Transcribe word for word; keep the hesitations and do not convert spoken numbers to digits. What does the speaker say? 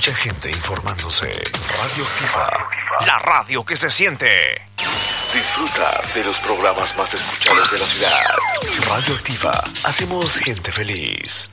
Mucha gente informándose. Radioactiva, la radio que se siente. Disfruta de los programas más escuchados de la ciudad. Radioactiva, hacemos gente feliz.